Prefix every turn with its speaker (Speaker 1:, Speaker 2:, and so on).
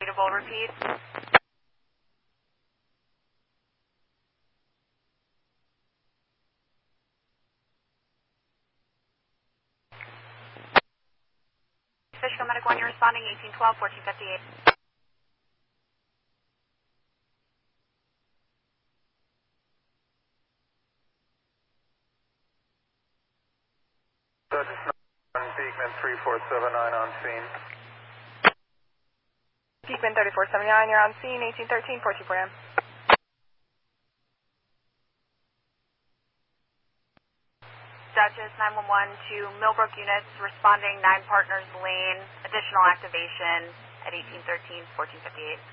Speaker 1: Repeat. Fishkill Medic 1, you're responding 1812, 1458.
Speaker 2: Beekman 3479 on scene.
Speaker 3: Beekman 3479, you're on scene, 1813, 14
Speaker 1: Duchess 911 to Millbrook units, responding 9 Partners Lane, additional activation at 1813, 1458.